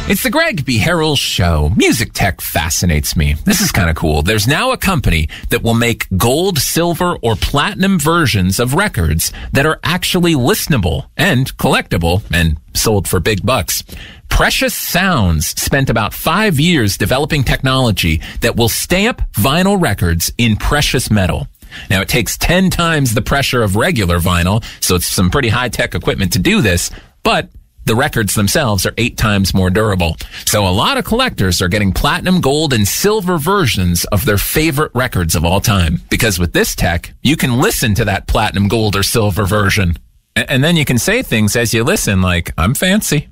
It's the Greg B. Harrell Show. Music tech fascinates me. This is kind of cool. There's now a company that will make gold, silver, or platinum versions of records that are actually listenable and collectible and sold for big bucks. Precious Sounds spent about 5 years developing technology that will stamp vinyl records in precious metal. Now, it takes 10 times the pressure of regular vinyl, so it's some pretty high-tech equipment to do this, but the records themselves are 8 times more durable. So a lot of collectors are getting platinum, gold, and silver versions of their favorite records of all time. Because with this tech, you can listen to that platinum, gold, or silver version. And then you can say things as you listen like, I'm fancy.